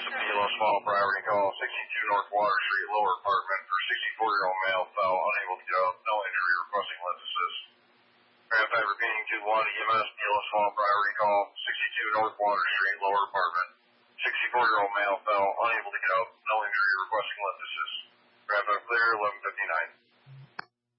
is a PLO small priority call, 62 North Water Street, lower apartment for 64-year-old male fell unable to get up, no injury, requesting lens assist. Verify repeating 2-1 EMS, PLO small priority call, 62 North Water Street, lower apartment. 64-year-old male fell unable to get up, no injury, requesting lens assist. Verify clear, 11:59.